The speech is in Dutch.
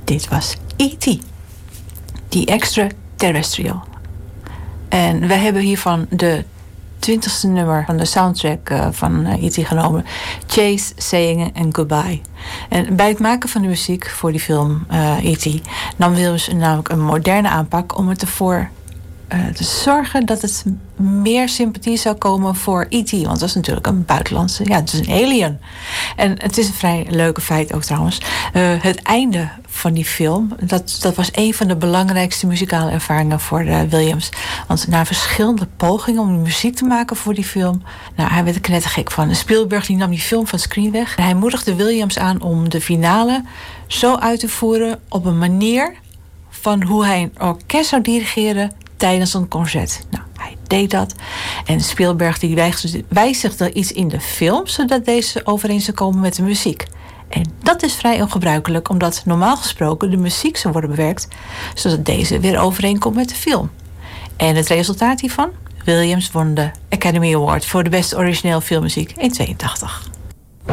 dit was E.T. The Extraterrestrial. En wij hebben hiervan de 20e nummer van de soundtrack van E.T. genomen. Chase, Saying and Goodbye. En bij het maken van de muziek voor die film E.T. nam Williams namelijk een moderne aanpak om ervoor te zorgen dat het meer sympathie zou komen voor E.T. Want dat is natuurlijk een buitenlandse, het is een alien. En het is een vrij leuke feit ook trouwens. Het einde van die film, dat was een van de belangrijkste muzikale ervaringen voor Williams. Want na verschillende pogingen om muziek te maken voor die film, hij werd er knettergek van. Spielberg die nam die film van screen weg. En hij moedigde Williams aan om de finale zo uit te voeren op een manier van hoe hij een orkest zou dirigeren tijdens een concert. Hij deed dat. En Spielberg die wijzigde iets in de film, zodat deze overeen zou komen met de muziek. En dat is vrij ongebruikelijk, omdat normaal gesproken de muziek zou worden bewerkt, zodat deze weer overeenkomt met de film. En het resultaat hiervan? Williams won de Academy Award voor de beste origineel filmmuziek in 1982.